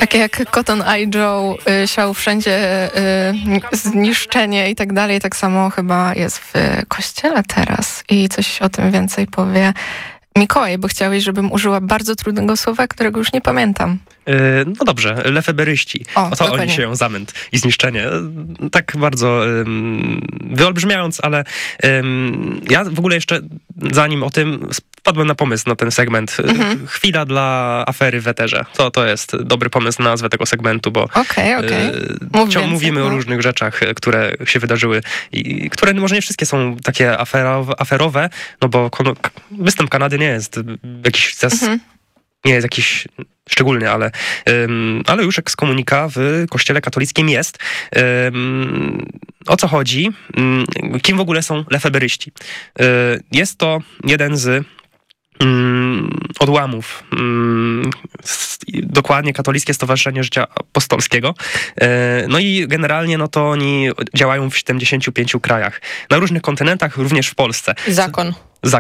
Tak jak Cotton Eye Joe siał wszędzie zniszczenie i tak dalej, tak samo chyba jest w kościele teraz i coś o tym więcej powie Mikołaj, bo chciałeś, żebym użyła bardzo trudnego słowa, którego już nie pamiętam. No dobrze, lefeberyści. Oto oni sieją zamęt i zniszczenie. Tak bardzo wyolbrzymiając, ale ja w ogóle jeszcze zanim o tym wpadłem na pomysł na ten segment. Chwila dla afery w eterze. To jest dobry pomysł na nazwę tego segmentu, bo mówimy o różnych rzeczach, które się wydarzyły i które może nie wszystkie są takie aferowe, no bo występ Kanady nie jest jakiś nie jest jakiś szczególny, ale już ekskomunika w kościele katolickim jest. O co chodzi? Kim w ogóle są lefeberyści? Jest to jeden z odłamów, dokładnie Katolickie Stowarzyszenie Życia Apostolskiego. No i generalnie no to oni działają w 75 krajach. Na różnych kontynentach, również w Polsce. Zakon.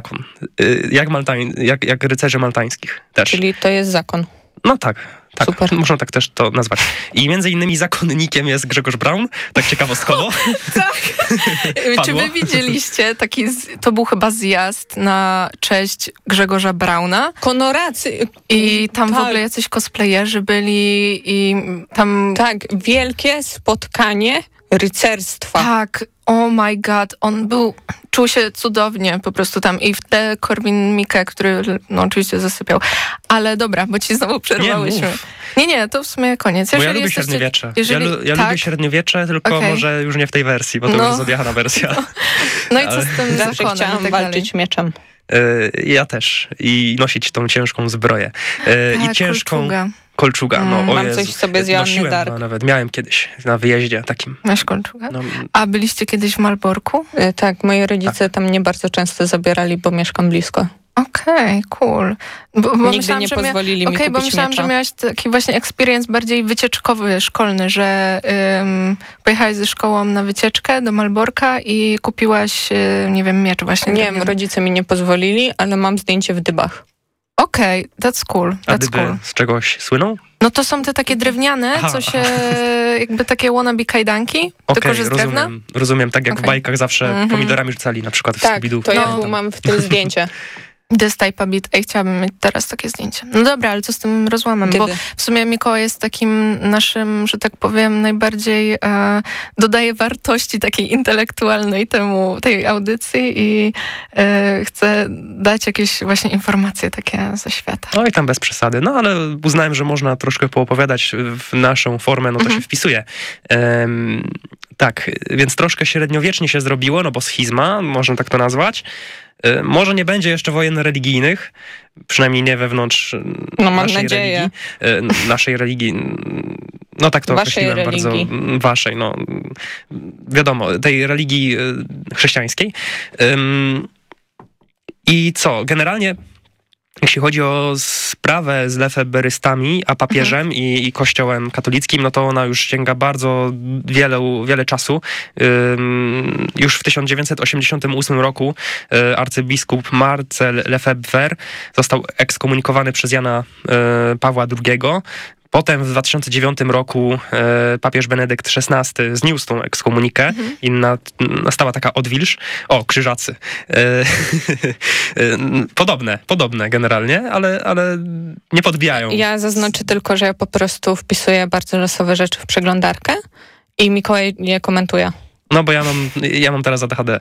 Jak rycerzy maltańskich też. Czyli to jest zakon. No tak. Super. Można tak też to nazwać. I między innymi zakonnikiem jest Grzegorz Braun, tak ciekawostkowo. Tak. Czy wy widzieliście to był chyba zjazd na cześć Grzegorza Brauna? Konoracy. I tam w ogóle jacyś cosplayerzy byli i tam... Tak, wielkie spotkanie rycerstwa. Tak, oh my god, czuł się cudownie po prostu tam i w tle Korwin-Mikke, który no oczywiście zasypiał. Ale dobra, bo ci znowu przerwałyśmy. Nie, to w sumie koniec. Bo ja lubię średniowiecze. Ja lubię średniowiecze, tylko może już nie w tej wersji, bo to już jest odjechana wersja. No i co z tym Zawsze zakonem? chciałam walczyć mieczem. Ja też. I nosić tą ciężką zbroję. I ciężką... Kolczuga. Mam coś sobie z Joanny Dark. Nawet miałem kiedyś na wyjeździe takim. Masz kolczugę? A byliście kiedyś w Malborku? Tak, moi rodzice tam mnie bardzo często zabierali, bo mieszkam blisko. Okej, cool. Bo nigdy nie pozwolili mi kupić bo myślałam, miecza. że miałaś taki właśnie experience bardziej wycieczkowy, szkolny, że pojechałaś ze szkołą na wycieczkę do Malborka i kupiłaś, nie wiem, miecz właśnie. Nie wiem, rodzice mi nie pozwolili, ale mam zdjęcie w dybach. Okej, that's cool. A dyby z czegoś słyną? No to są te takie drewniane, co się jakby takie wannabe kajdanki, tylko że z drewna. Rozumiem, tak jak w bajkach zawsze pomidorami rzucali, na przykład w Scooby-Doo. To ja mam w tym zdjęcie. This type of bit. Chciałabym mieć teraz takie zdjęcie. No dobra, ale co z tym rozłamem? Bo w sumie Mikołaj jest takim naszym, że tak powiem, najbardziej dodaje wartości takiej intelektualnej tej audycji i chce dać jakieś właśnie informacje takie ze świata. No i tam bez przesady. No ale uznałem, że można troszkę poopowiadać w naszą formę, no to się wpisuje. Tak, więc troszkę średniowiecznie się zrobiło, no bo schizma, można tak to nazwać. Może nie będzie jeszcze wojen religijnych, przynajmniej nie wewnątrz naszej religii. No tak to określiłem bardzo. Waszej, no wiadomo, tej religii chrześcijańskiej. I co? Generalnie jeśli chodzi o sprawę z lefeberystami, a papieżem i kościołem katolickim, no to ona już sięga bardzo wiele czasu. Już w 1988 roku arcybiskup Marcel Lefebvre został ekskomunikowany przez Jana Pawła II. Potem w 2009 roku papież Benedykt XVI zniósł tą ekskomunikę i nastała taka odwilż. Krzyżacy. Podobne generalnie, ale nie podbijają. Ja zaznaczę tylko, że ja po prostu wpisuję bardzo losowe rzeczy w przeglądarkę i Mikołaj je komentuje. No bo ja mam teraz ADHD.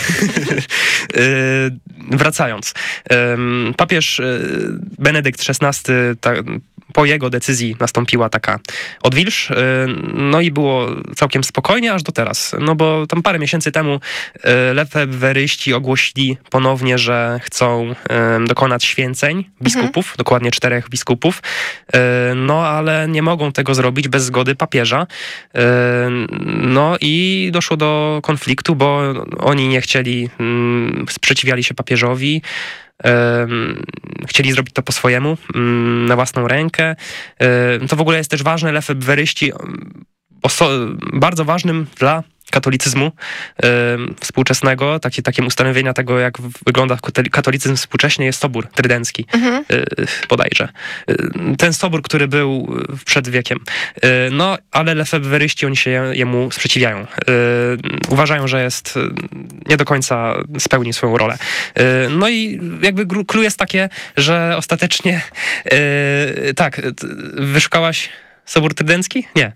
Wracając. Papież Benedykt XVI po jego decyzji nastąpiła taka odwilż, no i było całkiem spokojnie aż do teraz, no bo tam parę miesięcy temu lefebweryści ogłosili ponownie, że chcą dokonać święceń biskupów, dokładnie 4 biskupów, no ale nie mogą tego zrobić bez zgody papieża, no i doszło do konfliktu, bo oni nie chcieli, sprzeciwiali się papieżowi, chcieli zrobić to po swojemu, na własną rękę. To w ogóle jest też ważne, lefebweryści bardzo ważnym dla katolicyzmu współczesnego, takim ustanowienia tego, jak wygląda katolicyzm współcześnie, jest Sobór Trydencki, bodajże. Ten sobór, który był przed wiekiem. No, ale lefebveryści, oni się jemu sprzeciwiają. Uważają, że jest nie do końca spełni swoją rolę. No i jakby clue jest takie, że ostatecznie tak, wyszukałaś Sobór Trydencki? Nie.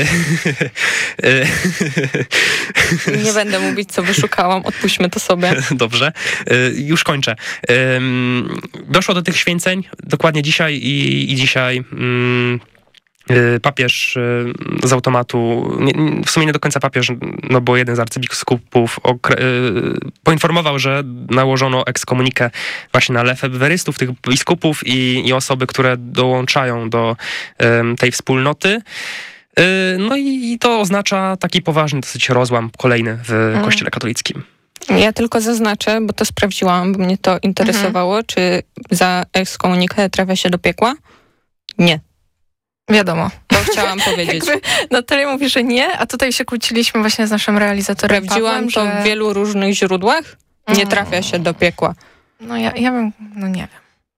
Nie będę mówić, co wyszukałam. Odpuśćmy to sobie. Dobrze. Już kończę. Doszło do tych święceń dokładnie dzisiaj i dzisiaj papież z automatu, w sumie nie do końca papież, no bo jeden z arcybiskupów poinformował, że nałożono ekskomunikę właśnie na lefebwerystów, tych biskupów i osoby, które dołączają do tej wspólnoty. No i to oznacza taki poważny dosyć rozłam kolejny w Kościele katolickim. Ja tylko zaznaczę, bo to sprawdziłam, bo mnie to interesowało, czy za ekskomunikę trafia się do piekła? Nie. Wiadomo. To chciałam powiedzieć. Natalia mówi, że nie, a tutaj się kłóciliśmy właśnie z naszym realizatorem Sprawdziłam Pawłem, to w wielu różnych źródłach. Nie trafia się do piekła. No ja bym, no nie wiem.